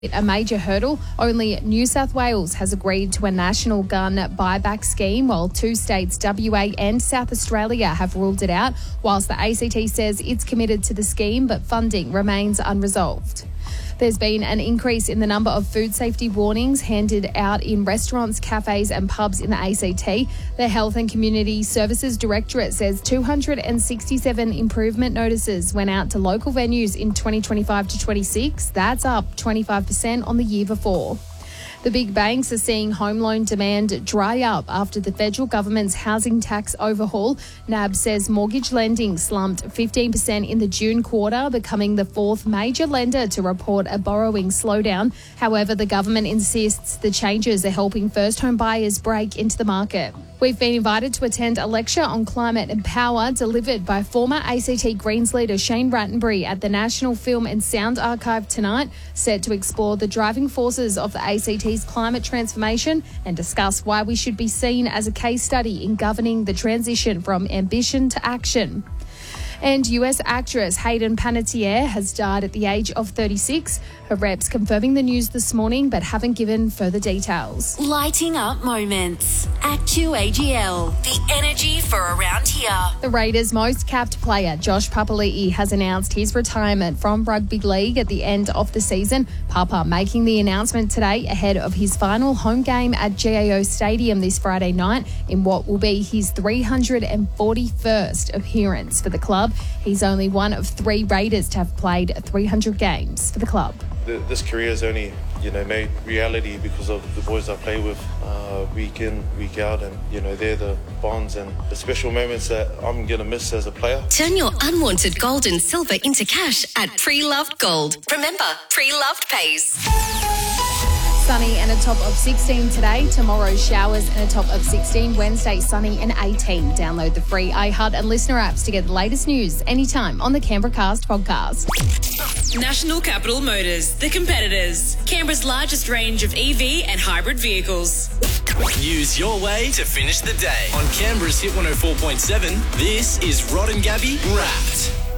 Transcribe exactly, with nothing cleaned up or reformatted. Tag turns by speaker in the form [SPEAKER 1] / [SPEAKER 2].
[SPEAKER 1] a major hurdle. Only New South Wales has agreed to a national gun buyback scheme, while two states, W A and South Australia, have ruled it out, whilst the A C T says it's committed to the scheme, but funding remains unresolved. There's been an increase in the number of food safety warnings handed out in restaurants, cafes and pubs in the A C T. The Health and Community Services Directorate says two hundred sixty-seven improvement notices went out to local venues in twenty twenty-five to twenty-six. That's up twenty-five percent on the year before. The big banks are seeing home loan demand dry up after the federal government's housing tax overhaul. N A B says mortgage lending slumped fifteen percent in the June quarter, becoming the fourth major lender to report a borrowing slowdown. However, the government insists the changes are helping first home buyers break into the market. We've been invited to attend a lecture on climate and power delivered by former A C T Greens leader Shane Rattenbury at the National Film and Sound Archive tonight, set to explore the driving forces of the A C T's climate transformation and discuss why we should be seen as a case study in governing the transition from ambition to action. And U S actress Hayden Panettiere has died at the age of thirty-six. Her reps confirming the news this morning but haven't given further details.
[SPEAKER 2] Lighting up moments. Actu A G L. The energy for around here.
[SPEAKER 1] The Raiders' most capped player, Josh Papali'i, has announced his retirement from rugby league at the end of the season. Papa making the announcement today ahead of his final home game at G A O Stadium this Friday night in what will be his three hundred forty-first appearance for the club. He's only one of three Raiders to have played three hundred games for the club.
[SPEAKER 3] This career is only, you know, made reality because of the boys I play with uh, week in, week out, and, you know, they're the bonds and the special moments that I'm going to miss as a player.
[SPEAKER 2] Turn your unwanted gold and silver into cash at Pre-Loved Gold. Remember, Pre-Loved pays.
[SPEAKER 1] Sunny and a top of sixteen today. Tomorrow, showers and a top of sixteen. Wednesday, sunny and eighteen. Download the free iHeart and Listener apps to get the latest news anytime on the Canberra Cast podcast.
[SPEAKER 4] National Capital Motors, the competitors. Canberra's largest range of E V and hybrid vehicles.
[SPEAKER 5] News your way to finish the day. On Canberra's Hit one oh four point seven, this is Rod and Gabby Wrapped.